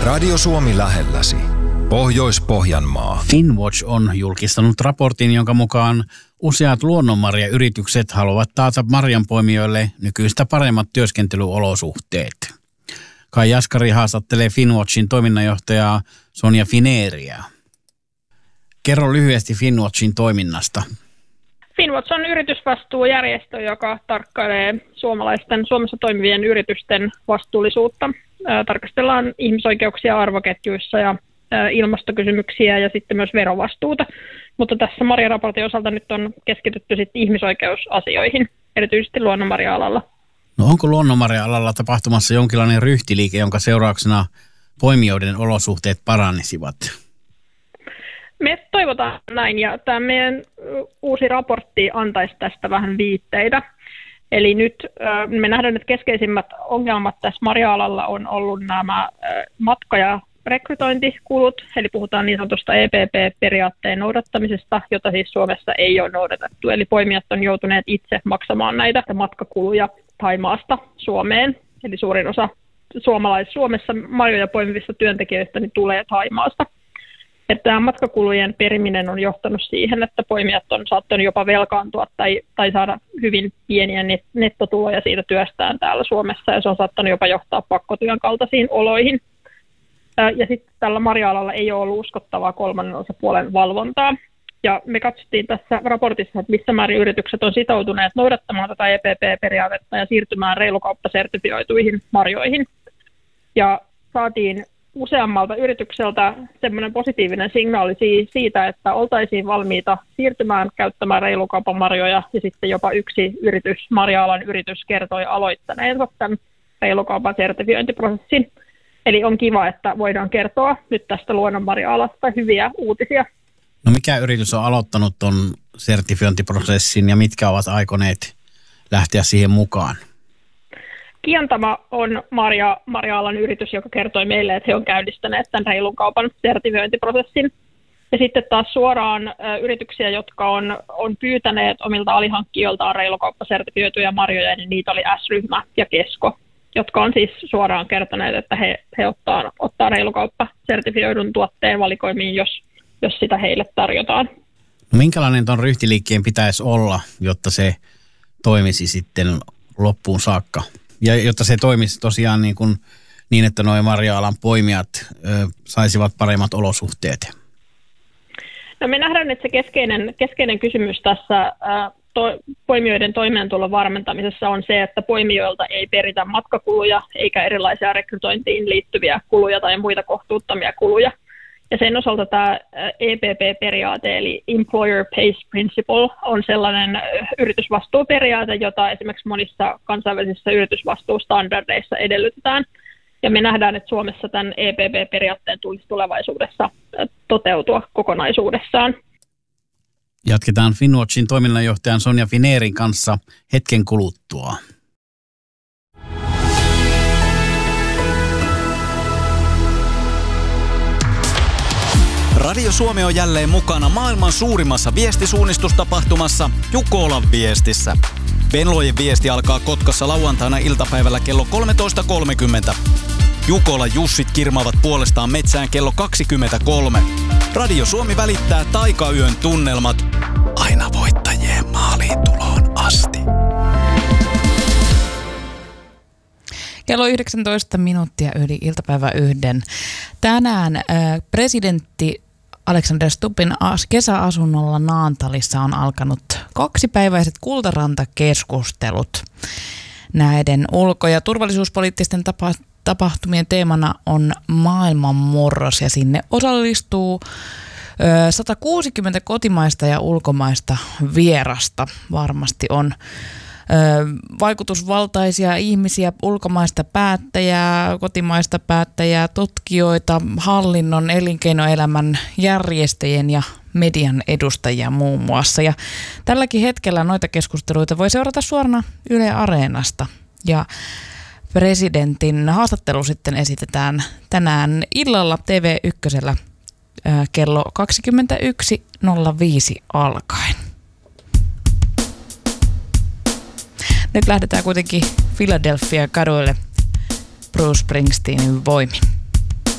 Radio Suomi lähelläsi. Pohjois-Pohjanmaa. Finnwatch on julkistanut raportin, jonka mukaan useat luonnonmarjayritykset haluavat taata marjanpoimijoille nykyistä paremmat työskentelyolosuhteet. Kai Jaskari haastattelee Finnwatchin toiminnanjohtajaa Sonja Fineeriä. Kerro lyhyesti Finnwatchin toiminnasta. Finnwatch on yritysvastuujärjestö, joka tarkkailee Suomessa toimivien yritysten vastuullisuutta. Tarkastellaan ihmisoikeuksia arvoketjuissa ja ilmastokysymyksiä ja sitten myös verovastuuta. Mutta tässä marjaraportin osalta nyt on keskitytty sitten ihmisoikeusasioihin, erityisesti luonnonmarja-alalla. No onko luonnonmarja-alalla tapahtumassa jonkinlainen ryhtiliike, jonka seurauksena poimijoiden olosuhteet paranisivat? Me toivotaan näin, ja tämä meidän uusi raportti antaisi tästä vähän viitteitä. Eli nyt me nähdään, että keskeisimmät ongelmat tässä marja-alalla on ollut nämä matka- ja rekrytointikulut, eli puhutaan niin sanotusta EPP-periaatteen noudattamisesta, jota siis Suomessa ei ole noudatettu. Eli poimijat on joutuneet itse maksamaan näitä matkakuluja Thaimaasta Suomeen, eli suurin osa Suomessa marjoja poimivista työntekijöistä niin tulee Thaimaasta. Että tämä matkakulujen periminen on johtanut siihen, että poimijat on saattanut jopa velkaantua tai saada hyvin pieniä nettotuloja siitä työstään täällä Suomessa, ja se on saattanut jopa johtaa pakkotyön kaltaisiin oloihin. Ja sitten tällä marja-alalla ei ole ollut uskottavaa kolmannen osapuolen valvontaa. Ja me katsottiin tässä raportissa, että missä määrin yritykset on sitoutuneet noudattamaan tätä EPP-periaatetta ja siirtymään reilukauppasertifioituihin marjoihin. Ja saatiin useammalta yritykseltä semmoinen positiivinen signaali siitä, että oltaisiin valmiita siirtymään käyttämään reilukaupan marjoja, ja sitten jopa yksi marja-alan yritys kertoi aloittaneensa tämän reilukaupan sertifiointiprosessin. Eli on kiva, että voidaan kertoa nyt tästä luonnonmarja-alasta hyviä uutisia. No mikä yritys on aloittanut tuon sertifiointiprosessin ja mitkä ovat aikoneet lähteä siihen mukaan? Kiantama on marja-alan yritys, joka kertoi meille, että he on käynnistäneet tämän reilun kaupan sertifiointiprosessin. Ja sitten taas suoraan yrityksiä, jotka on pyytäneet omilta alihankkijoiltaan reilukauppasertifioituja marjoja, niin niitä oli S-ryhmä ja Kesko, jotka on siis suoraan kertoneet, että he ottaa reilukauppasertifioidun tuotteen valikoimiin, jos sitä heille tarjotaan. No minkälainen tuon ryhtiliikkeen pitäisi olla, jotta se toimisi sitten loppuun saakka? Ja jotta se toimisi tosiaan niin että nuo marja-alan poimijat saisivat paremmat olosuhteet? No me nähdään, että se keskeinen kysymys tässä poimijoiden toimeentulon varmentamisessa on se, että poimijoilta ei peritä matkakuluja eikä erilaisia rekrytointiin liittyviä kuluja tai muita kohtuuttomia kuluja. Ja sen osalta tämä EPP-periaate, eli Employer Pays Principle, on sellainen yritysvastuuperiaate, jota esimerkiksi monissa kansainvälisissä yritysvastuustandardeissa edellytetään. Ja me nähdään, että Suomessa tämän EPP-periaatteen tulisi tulevaisuudessa toteutua kokonaisuudessaan. Jatketaan Finnwatchin toiminnanjohtajan Sonja Fineerin kanssa hetken kuluttua. Radio Suomi on jälleen mukana maailman suurimmassa viestisuunnistustapahtumassa Jukolan viestissä. Venlojen viesti alkaa Kotkassa lauantaina iltapäivällä kello 13.30. Jukola Jussit kirmaavat puolestaan metsään kello 23. Radio Suomi välittää taikayön tunnelmat aina voittajien maaliintuloon asti. Kello 19 minuuttia yli iltapäivä 1. Tänään presidentti Alexander Stubbin kesäasunnolla Naantalissa on alkanut 2-päiväiset Kultaranta-keskustelut. Näiden ulko- ja turvallisuuspoliittisten tapahtumien teemana on maailmanmurros ja sinne osallistuu 160 kotimaista ja ulkomaista vierasta. Varmasti on vaikutusvaltaisia ihmisiä, ulkomaista päättäjää, kotimaista päättäjää, tutkijoita, hallinnon, elinkeinoelämän järjestäjien ja median edustajia muun muassa. Ja tälläkin hetkellä noita keskusteluita voi seurata suorana Yle Areenasta. Ja presidentin haastattelu sitten esitetään tänään illalla TV1 kello 21.05 alkaen. Nyt lähdetään kuitenkin Philadelphia kaduille Bruce Springsteenin voimin.